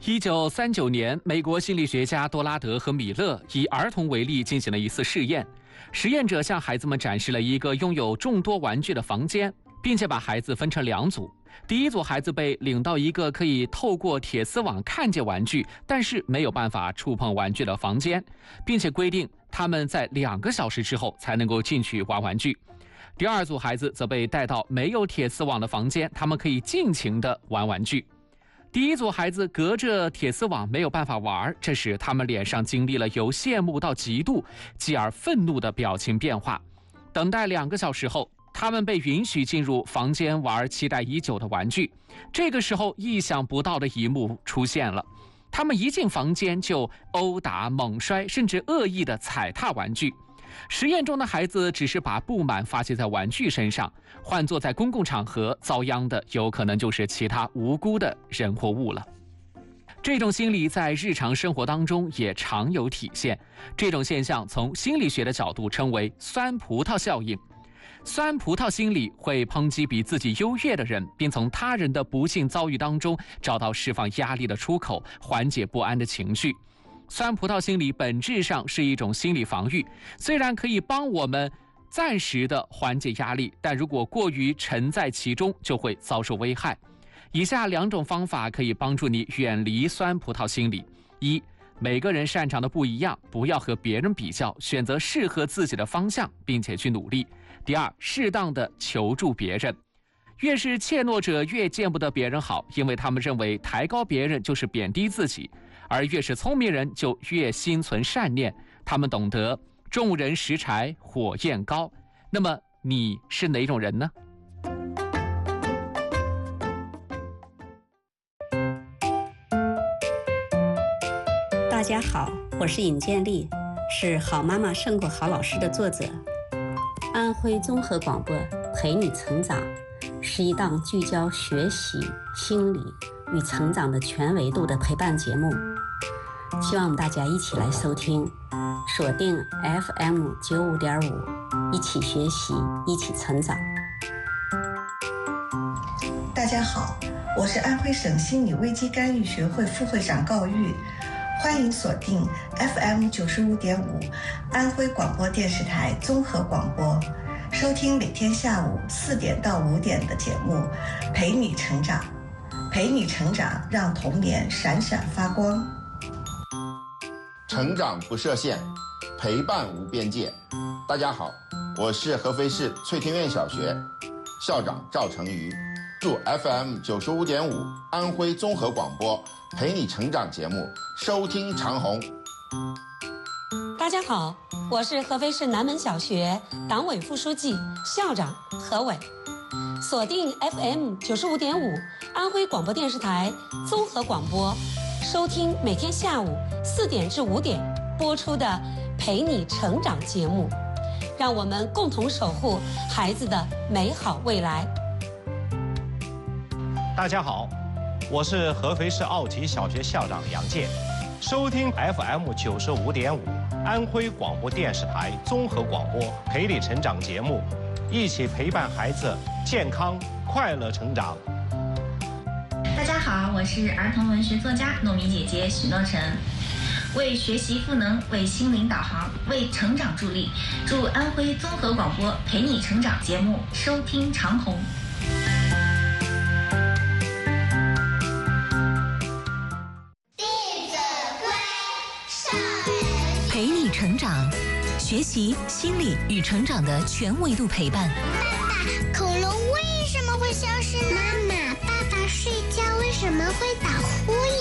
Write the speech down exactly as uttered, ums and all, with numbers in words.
一九三九年，美国心理学家多拉德和米勒以儿童为例进行了一次试验。实验者向孩子们展示了一个拥有众多玩具的房间，并且把孩子分成两组。第一组孩子被领到一个可以透过铁丝网看见玩具，但是没有办法触碰玩具的房间，并且规定他们在两个小时之后才能够进去玩玩具。第二组孩子则被带到没有铁丝网的房间，他们可以尽情地玩玩具。第一组孩子隔着铁丝网没有办法玩，这时他们脸上经历了由羡慕到嫉妒，继而愤怒的表情变化。等待两个小时后，他们被允许进入房间玩期待已久的玩具。这个时候，意想不到的一幕出现了。他们一进房间就殴打、猛摔，甚至恶意的踩踏玩具。实验中的孩子只是把不满发泄在玩具身上，换作在公共场合，遭殃的有可能就是其他无辜的人或物了。这种心理在日常生活当中也常有体现。这种现象从心理学的角度称为酸葡萄效应。酸葡萄心理会抨击比自己优越的人，并从他人的不幸遭遇当中找到释放压力的出口，缓解不安的情绪。酸葡萄心理本质上是一种心理防御，虽然可以帮我们暂时的缓解压力，但如果过于沉在其中，就会遭受危害。以下两种方法可以帮助你远离酸葡萄心理：一、每个人擅长的不一样，不要和别人比较，选择适合自己的方向，并且去努力；第二，适当的求助别人。越是怯懦者越见不得别人好，因为他们认为抬高别人就是贬低自己；而越是聪明人就越心存善念，他们懂得众人拾柴火焰高。那么你是哪种人呢？ 大家好，我是尹建莉，是《好妈妈胜过好老师》的作者。安徽综合广播陪你成长是一档聚焦学习、心理与成长的全维度的陪伴节目，希望大家一起来收听，锁定 F M 九五点五，一起学习，一起成长。 大家好，我是安徽省心理危机干预学会副会长高玉，欢迎锁定 F M 九十五点五，安徽广播电视台综合广播，收听每天下午四点到五点的节目，陪你成长，陪你成长，让童年闪闪发光。 成长不设限，陪伴无边界。大家好，我是合肥市翠天苑小学校长赵成瑜，祝 F M 九十五点五安徽综合广播陪你成长节目收听长虹。 大家好，我是合肥市南门小学党委副书记、校长何伟，锁定 F M 九十五点五安徽广播电视台综合广播，收听每天下午四点至五点播出的陪你成长节目，让我们共同守护孩子的美好未来。 大家好，我是合肥市奥体小学校长杨健，收听 F M 九十五点五安徽广播电视台综合广播陪你成长节目，一起陪伴孩子健康快乐成长。 大家好，我是儿童文学作家糯米姐姐许诺晨，为学习赋能，为心灵导航，为成长助力，祝安徽综合广播陪你成长节目收听长虹。 陪你成长，学习心理与成长的全维度陪伴。 爸爸，恐龙为什么会消失呢？妈妈，爸爸睡觉为什么会打呼噜？